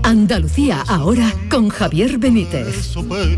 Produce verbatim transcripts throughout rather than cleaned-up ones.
Andalucía ahora con Javier Benítez.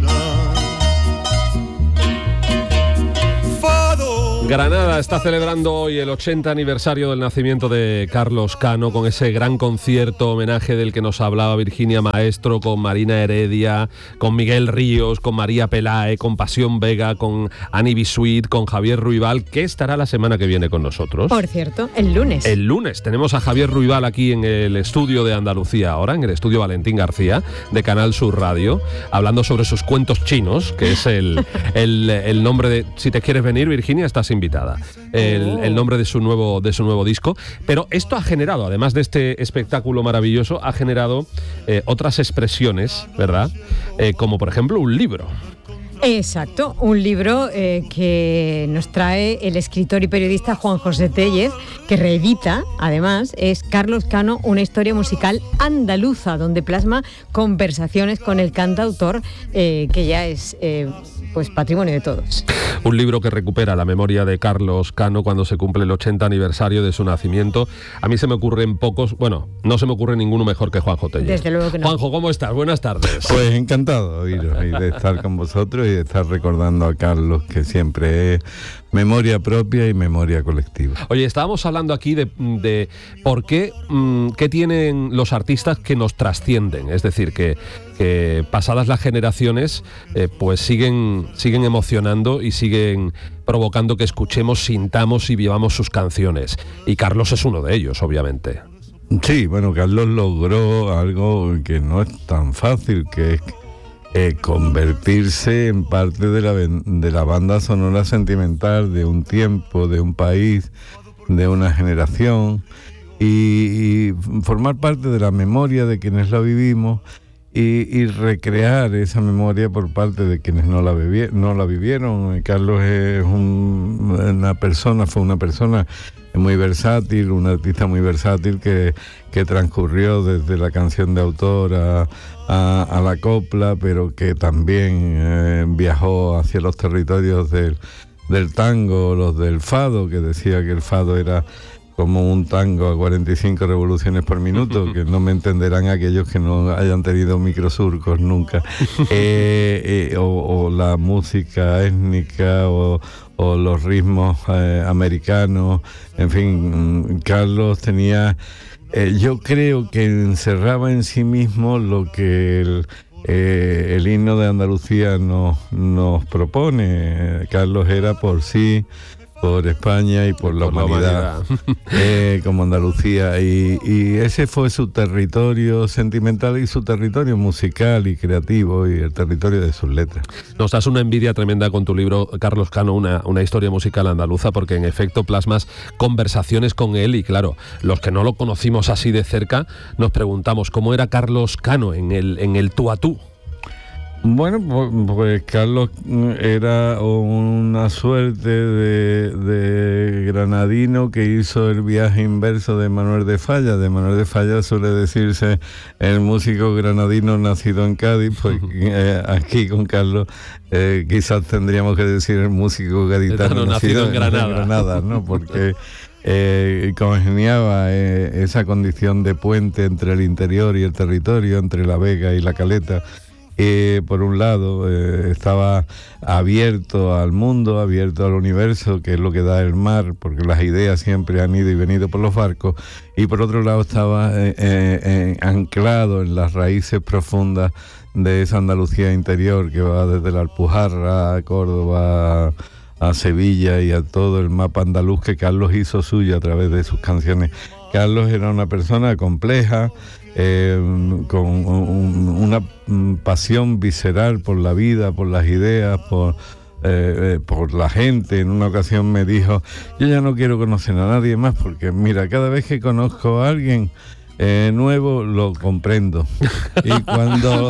Granada está celebrando hoy el ochenta aniversario del nacimiento de Carlos Cano, con ese gran concierto homenaje del que nos hablaba Virginia Maestro, con Marina Heredia, con Miguel Ríos, con María Pelae, con Pasión Vega, con Ani Bisuit, con Javier Ruibal, que estará la semana que viene con nosotros. Por cierto, el lunes. El lunes tenemos a Javier Ruibal aquí en el estudio de Andalucía ahora, en el estudio Valentín García, de Canal Sur Radio, hablando sobre sus cuentos chinos, que es el, el, el nombre de... Si te quieres venir, Virginia, estás invitada. El, el nombre de su nuevo de su nuevo disco. Pero esto ha generado, además de este espectáculo maravilloso, ha generado eh, otras expresiones, ¿verdad? Eh, como por ejemplo un libro. Exacto, un libro eh, que nos trae el escritor y periodista Juan José Tellez, que reedita, además, es Carlos Cano, una historia musical andaluza, donde plasma conversaciones con el cantautor, eh, que ya es eh, pues patrimonio de todos. Un libro que recupera la memoria de Carlos Cano cuando se cumple el ochenta aniversario de su nacimiento. A mí se me ocurren pocos, bueno, no se me ocurre ninguno mejor que Juanjo Tellez. Desde luego que no. Juanjo, ¿cómo estás? Buenas tardes. Pues encantado de oíros y de estar con vosotros y de estar recordando a Carlos, que siempre es memoria propia y memoria colectiva. Oye, estábamos hablando aquí de, de por qué, mmm, qué tienen los artistas que nos trascienden, es decir, que, que pasadas las generaciones, eh, pues siguen, siguen emocionando y siguen provocando que escuchemos, sintamos y vivamos sus canciones. Y Carlos es uno de ellos, obviamente. Sí, bueno, Carlos logró algo que no es tan fácil, que es Eh, convertirse en parte de la, de la banda sonora sentimental de un tiempo, de un país, de una generación, y, y formar parte de la memoria de quienes la vivimos y, y recrear esa memoria por parte de quienes no la, vivi- no la vivieron. Carlos es un, una persona, fue una persona muy versátil, un artista muy versátil que, que transcurrió desde la canción de autor a, a, a la copla, pero que también eh, viajó hacia los territorios del, del tango, los del fado, que decía que el fado era como un tango a cuarenta y cinco revoluciones por minuto, que no me entenderán aquellos que no hayan tenido microsurcos nunca, eh, eh, o, o la música étnica, o, o los ritmos eh, americanos. En fin, Carlos tenía, eh, yo creo que encerraba en sí mismo lo que el, eh, el himno de Andalucía nos, nos propone. Carlos era por sí, por España y por la por humanidad, la humanidad. Eh, como Andalucía, y, y ese fue su territorio sentimental y su territorio musical y creativo y el territorio de sus letras. Nos das una envidia tremenda con tu libro, Carlos Cano, una, una historia musical andaluza, porque en efecto plasmas conversaciones con él y claro, los que no lo conocimos así de cerca nos preguntamos cómo era Carlos Cano en el, en el tú a tú. Bueno, pues, pues Carlos era una suerte de, de granadino que hizo el viaje inverso de Manuel de Falla. De Manuel de Falla suele decirse el músico granadino nacido en Cádiz, pues eh, aquí con Carlos eh, quizás tendríamos que decir el músico gaditano nacido, nacido en Granada, en Granada, ¿no? Porque Eh, congeniaba eh, esa condición de puente entre el interior y el territorio, entre la Vega y la Caleta. Eh, por un lado, eh, estaba abierto al mundo, abierto al universo, que es lo que da el mar, porque las ideas siempre han ido y venido por los barcos, y por otro lado estaba eh, eh, anclado en las raíces profundas de esa Andalucía interior que va desde la Alpujarra a Córdoba, a Sevilla y a todo el mapa andaluz que Carlos hizo suyo a través de sus canciones. Carlos era una persona compleja, eh, con un, una pasión visceral por la vida, por las ideas, por, eh, por la gente. En una ocasión me dijo, yo ya no quiero conocer a nadie más porque mira, cada vez que conozco a alguien Eh, nuevo lo comprendo y cuando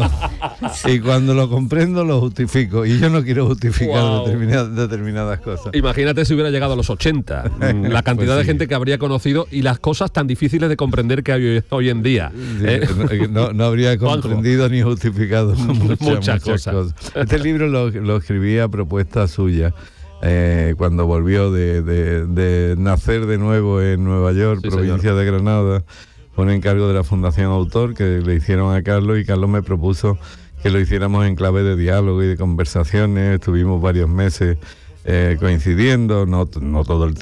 y cuando lo comprendo lo justifico y yo no quiero justificar wow. determinadas, determinadas cosas. Imagínate si hubiera llegado a los ochenta, la cantidad pues sí. de gente que habría conocido y las cosas tan difíciles de comprender que hay hoy en día. Sí, ¿eh? no, no habría comprendido ni justificado muchas, muchas cosas. cosas. Este libro lo, lo escribí a propuesta suya. Eh, cuando volvió de, de, de nacer de nuevo en Nueva York, sí, provincia señor. de Granada, fue un encargo de la Fundación Autor que le hicieron a Carlos, y Carlos me propuso que lo hiciéramos en clave de diálogo y de conversaciones. Estuvimos varios meses eh, coincidiendo, no, no todo el tiempo.